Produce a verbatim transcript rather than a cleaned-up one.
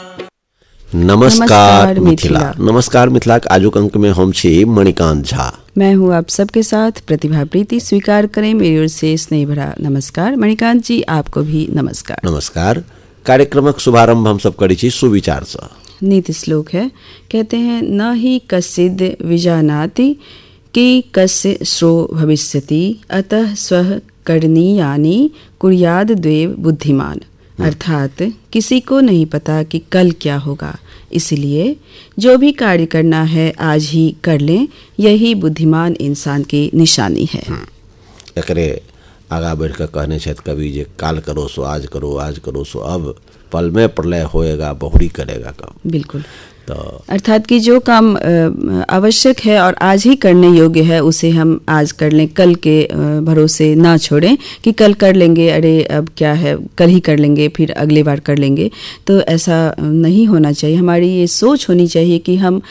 नमस्कार मिथिला। नमस्कार मिथिला के आजुक अंक में हम छी मणिकांत झा। मैं हूँ आप सबके साथ प्रतिभा प्रीति। स्वीकार करें मेरी ओर से स्नेह भरा नमस्कार। मणिकांत जी आपको भी नमस्कार। नमस्कार। कार्यक्रमक शुभारंभ हम सब करी छी सुविचार से। नीति श्लोक है, कहते हैं न ही कस्सिद् विजानाति कि कस्य श्रो भविष्यति अतः स्वः करणीयानि कुर्याद् द्वेव बुद्धिमान। अर्थात किसी को नहीं पता कि कल क्या होगा, इसलिए जो भी कार्य करना है आज ही कर लें, यही बुद्धिमान इंसान की निशानी है। एकरे आगा बढ़ कर कहने छथि कवि जे काल करो सो आज करो, आज करो सो अब, पल में प्रलय होएगा बहुरी करेगा कब। बिल्कुल। तो अर्थात कि जो काम आवश्यक है और आज ही करने योग्य है उसे हम आज कर लें, कल के भरोसे ना छोड़ें कि कल कर लेंगे, अरे अब क्या है कल ही कर लेंगे, फिर अगली बार कर लेंगे। तो ऐसा नहीं होना चाहिए। हमारी ये सोच होनी चाहिए कि हम